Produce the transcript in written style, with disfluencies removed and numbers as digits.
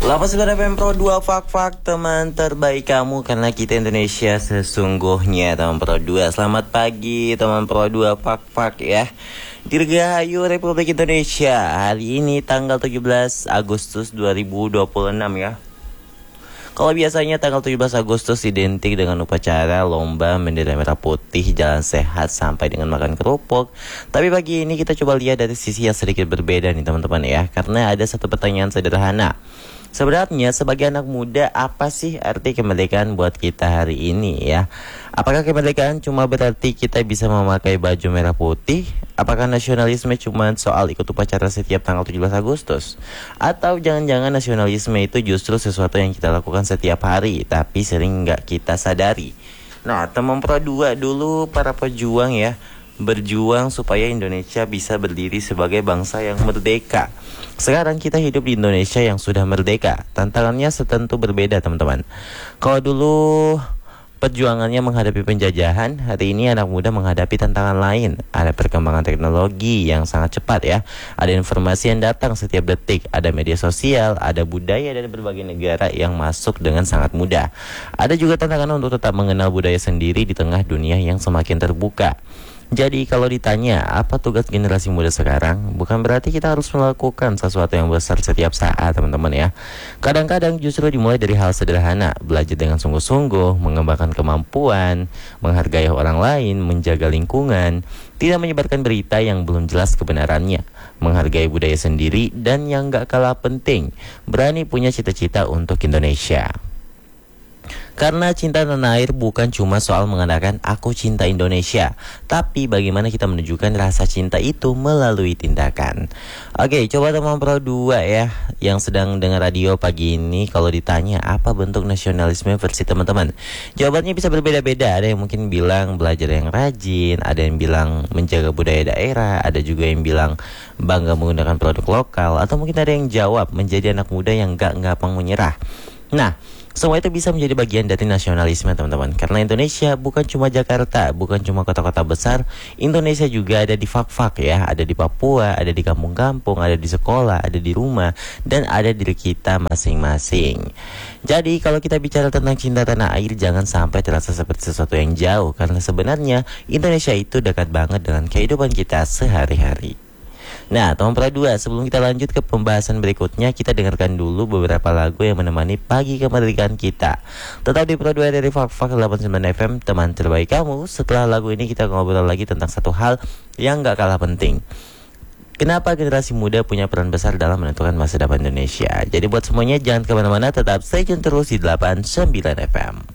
FM Pro 2 Fak teman terbaik kamu karena kita Indonesia sesungguhnya teman Pro 2. Selamat pagi teman Pro 2 Fak ya. Dirgahayu Republik Indonesia. Hari ini tanggal 17 Agustus 2026 ya. Kalau biasanya tanggal 17 Agustus identik dengan upacara lomba bendera merah putih, jalan sehat sampai dengan makan kerupuk. Tapi pagi ini kita coba lihat dari sisi yang sedikit berbeda nih teman-teman ya. Karena ada satu pertanyaan sederhana. Sebenarnya sebagai anak muda apa sih arti kemerdekaan buat kita hari ini ya? Apakah kemerdekaan cuma berarti kita bisa memakai baju merah putih? Apakah nasionalisme cuma soal ikut upacara setiap tanggal 17 Agustus? Atau jangan-jangan nasionalisme itu justru sesuatu yang kita lakukan setiap hari tapi sering nggak kita sadari? Nah, teman Pro 2 dulu para pejuang ya, berjuang supaya Indonesia bisa berdiri sebagai bangsa yang merdeka. Sekarang kita hidup di Indonesia yang sudah merdeka. Tantangannya setentu berbeda teman-teman. Kalau dulu perjuangannya menghadapi penjajahan, hari ini anak muda menghadapi tantangan lain. Ada perkembangan teknologi yang sangat cepat ya. Ada informasi yang datang setiap detik. Ada media sosial, ada budaya dari berbagai negara yang masuk dengan sangat mudah. Ada juga tantangan untuk tetap mengenal budaya sendiri di tengah dunia yang semakin terbuka. Jadi kalau ditanya apa tugas generasi muda sekarang, bukan berarti kita harus melakukan sesuatu yang besar setiap saat teman-teman ya. Kadang-kadang justru dimulai dari hal sederhana, belajar dengan sungguh-sungguh, mengembangkan kemampuan, menghargai orang lain, menjaga lingkungan, tidak menyebarkan berita yang belum jelas kebenarannya, menghargai budaya sendiri, dan yang gak kalah penting, berani punya cita-cita untuk Indonesia. Karena cinta tanah air bukan cuma soal mengatakan aku cinta Indonesia, tapi bagaimana kita menunjukkan rasa cinta itu melalui tindakan. Oke, coba teman Pro 2 ya yang sedang dengar radio pagi ini, kalau ditanya apa bentuk nasionalisme versi teman-teman, jawabannya bisa berbeda-beda. Ada yang mungkin bilang belajar yang rajin, ada yang bilang menjaga budaya daerah, ada juga yang bilang bangga menggunakan produk lokal, atau mungkin ada yang jawab menjadi anak muda yang gak gampang menyerah. Nah, semua itu bisa menjadi bagian dari nasionalisme teman-teman. Karena Indonesia bukan cuma Jakarta, bukan cuma kota-kota besar. Indonesia juga ada di fak-fak ya. Ada di Papua, ada di kampung-kampung, ada di sekolah, ada di rumah, dan ada di diri kita masing-masing. Jadi kalau kita bicara tentang cinta tanah air, jangan sampai terasa seperti sesuatu yang jauh. Karena sebenarnya Indonesia itu dekat banget dengan kehidupan kita sehari-hari. Nah, teman Pro 2, sebelum kita lanjut ke pembahasan berikutnya, kita dengarkan dulu beberapa lagu yang menemani pagi kemerdekaan kita. Tetap di Pro 2 dari Fak 89 FM, teman terbaik kamu. Setelah lagu ini kita ngobrol lagi tentang satu hal yang gak kalah penting. Kenapa generasi muda punya peran besar dalam menentukan masa depan Indonesia? Jadi buat semuanya jangan kemana-mana, tetap stay tune terus di 89 FM.